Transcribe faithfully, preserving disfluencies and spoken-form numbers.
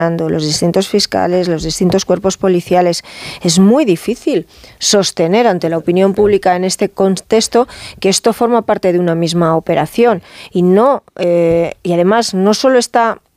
los distintos fiscales, los distintos cuerpos policiales. Es muy difícil sostener ante la opinión pública en este contexto que esto forma parte de una misma operación y no eh, y además no solo está